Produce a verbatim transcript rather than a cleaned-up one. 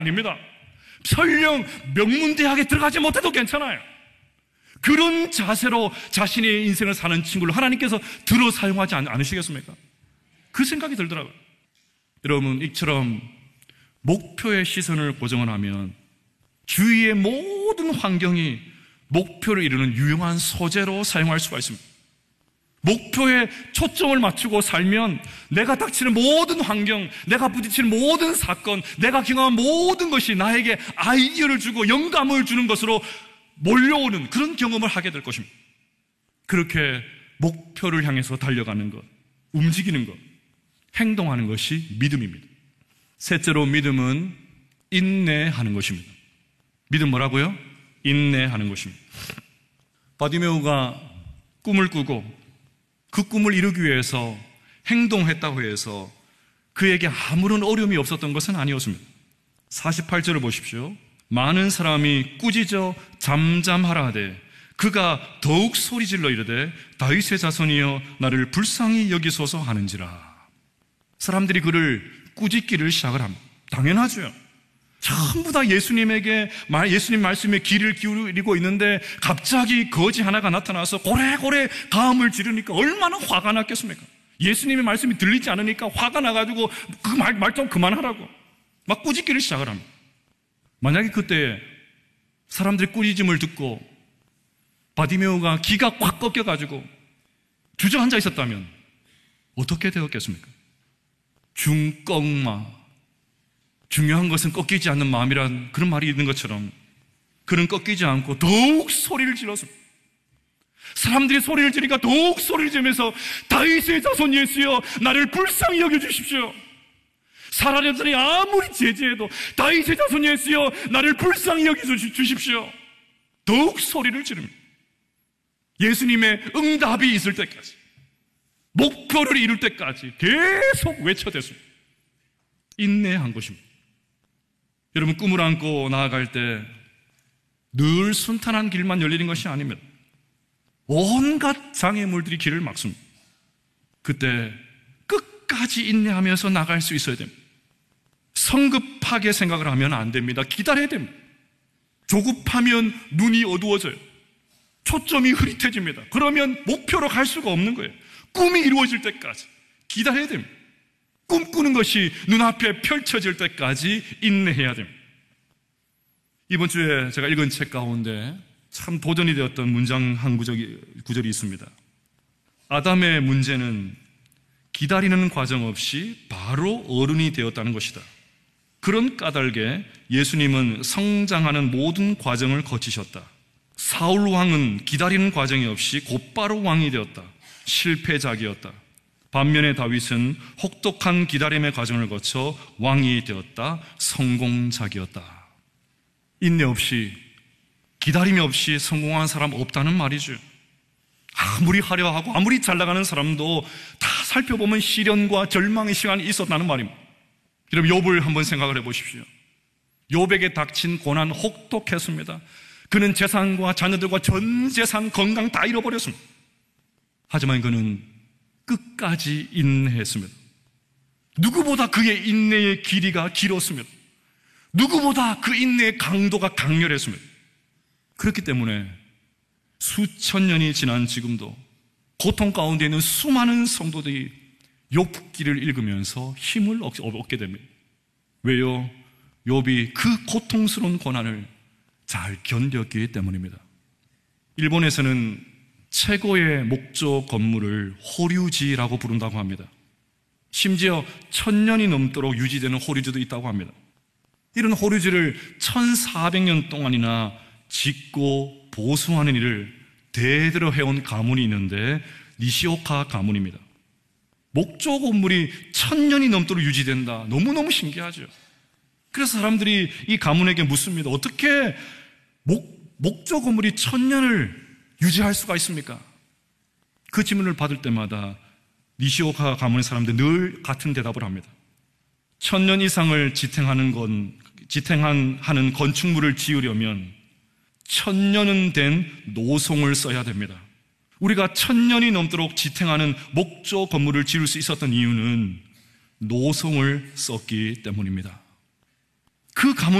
아닙니다. 설령 명문대학에 들어가지 못해도 괜찮아요. 그런 자세로 자신의 인생을 사는 친구를 하나님께서 들어 사용하지 않으시겠습니까? 그 생각이 들더라고요. 여러분, 이처럼 목표의 시선을 고정을 하면 주위의 모든 환경이 목표를 이루는 유용한 소재로 사용할 수가 있습니다. 목표에 초점을 맞추고 살면 내가 닥치는 모든 환경, 내가 부딪히는 모든 사건, 내가 경험한 모든 것이 나에게 아이디어를 주고 영감을 주는 것으로 몰려오는 그런 경험을 하게 될 것입니다. 그렇게 목표를 향해서 달려가는 것, 움직이는 것, 행동하는 것이 믿음입니다. 셋째로 믿음은 인내하는 것입니다. 믿음 뭐라고요? 인내하는 것입니다. 바디메오가 꿈을 꾸고 그 꿈을 이루기 위해서 행동했다고 해서 그에게 아무런 어려움이 없었던 것은 아니었습니다. 사십팔 절을 보십시오. 많은 사람이 꾸짖어 잠잠하라 하되 그가 더욱 소리질러 이르되 다윗의 자손이여 나를 불쌍히 여기소서 하는지라. 사람들이 그를 꾸짖기를 시작을 합니다. 당연하죠. 전부 다 예수님에게 예수님 말씀에 귀를 기울이고 있는데 갑자기 거지 하나가 나타나서 고래고래 가음을 지르니까 얼마나 화가 났겠습니까? 예수님의 말씀이 들리지 않으니까 화가 나가지고 그 말 말 좀 그만하라고 막 꾸짖기를 시작을 합니다. 만약에 그때 사람들이 꾸짖음을 듣고 바디메오가 기가 꽉 꺾여가지고 주저앉아 있었다면 어떻게 되었겠습니까? 중꺾마, 중요한 것은 꺾이지 않는 마음이란 그런 말이 있는 것처럼 그는 꺾이지 않고 더욱 소리를 질렀습니다. 사람들이 소리를 지르니까 더욱 소리를 지르면서 다윗의 자손 예수여 나를 불쌍히 여겨주십시오. 사람들이 아무리 제지해도 다윗의 자손 예수여 나를 불쌍히 여겨주십시오. 더욱 소리를 지릅니다. 예수님의 응답이 있을 때까지, 목표를 이룰 때까지 계속 외쳐댔습니다. 인내한 것입니다. 여러분, 꿈을 안고 나아갈 때 늘 순탄한 길만 열리는 것이 아닙니다. 온갖 장애물들이 길을 막습니다. 그때 끝까지 인내하면서 나갈 수 있어야 됩니다. 성급하게 생각을 하면 안 됩니다. 기다려야 됩니다. 조급하면 눈이 어두워져요. 초점이 흐릿해집니다. 그러면 목표로 갈 수가 없는 거예요. 꿈이 이루어질 때까지 기다려야 됩니다. 꿈꾸는 것이 눈앞에 펼쳐질 때까지 인내해야 됩니다. 이번 주에 제가 읽은 책 가운데 참 도전이 되었던 문장 한 구절이, 구절이 있습니다. 아담의 문제는 기다리는 과정 없이 바로 어른이 되었다는 것이다. 그런 까닭에 예수님은 성장하는 모든 과정을 거치셨다. 사울 왕은 기다리는 과정이 없이 곧바로 왕이 되었다. 실패작이었다. 반면에 다윗은 혹독한 기다림의 과정을 거쳐 왕이 되었다. 성공작이었다. 인내 없이, 기다림이 없이 성공한 사람 없다는 말이죠. 아무리 화려하고 아무리 잘 나가는 사람도 다 살펴보면 시련과 절망의 시간이 있었다는 말입니다. 여러분, 욥을 한번 생각을 해보십시오. 욥에게 닥친 고난 혹독했습니다. 그는 재산과 자녀들과 전 재산, 건강 다 잃어버렸습니다. 하지만 그는 끝까지 인내했습니다. 누구보다 그의 인내의 길이가 길었습니다. 누구보다 그 인내의 강도가 강렬했습니다. 그렇기 때문에 수천 년이 지난 지금도 고통 가운데 있는 수많은 성도들이 욥기를 읽으면서 힘을 얻게 됩니다. 왜요? 욥이 그 고통스러운 고난을 잘 견뎠기 때문입니다. 일본에서는 최고의 목조 건물을 호류지라고 부른다고 합니다. 심지어 천년이 넘도록 유지되는 호류지도 있다고 합니다. 이런 호류지를 천사백 년 동안이나 짓고 보수하는 일을 대대로 해온 가문이 있는데 니시오카 가문입니다. 목조 건물이 천년이 넘도록 유지된다. 너무너무 신기하죠. 그래서 사람들이 이 가문에게 묻습니다. 어떻게 목, 목조 건물이 천년을 유지할 수가 있습니까? 그 질문을 받을 때마다 니시오카 가문의 사람들 늘 같은 대답을 합니다. 천년 이상을 지탱하는 건, 지탱하는 건축물을 지으려면 천년은 된 노송을 써야 됩니다. 우리가 천년이 넘도록 지탱하는 목조 건물을 지을 수 있었던 이유는 노송을 썼기 때문입니다. 그 가문